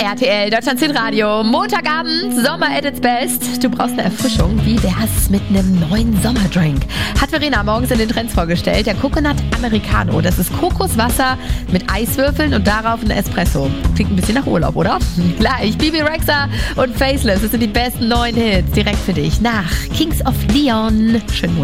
RTL, Deutschland Radio. Montagabend, Sommer at its best. Du brauchst eine Erfrischung. Wie wär's mit einem neuen Sommerdrink? Hat Verena morgens in den Trends vorgestellt. Der Coconut Americano. Das ist Kokoswasser mit Eiswürfeln und darauf ein Espresso. Klingt ein bisschen nach Urlaub, oder? Gleich. Bibi Rexha und Faceless. Das sind die besten neuen Hits. Direkt für dich nach Kings of Leon. Schönen Montag.